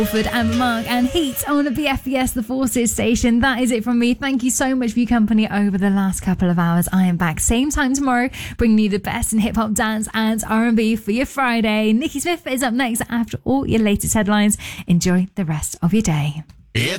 Fulford and Mark and Heat on the BFBS The Forces station. That is it from me. Thank you so much for your company over the last couple of hours. I am back same time tomorrow, bringing you the best in hip-hop, dance and R&B for your Friday. Nikki Smith is up next after all your latest headlines. Enjoy the rest of your day. It's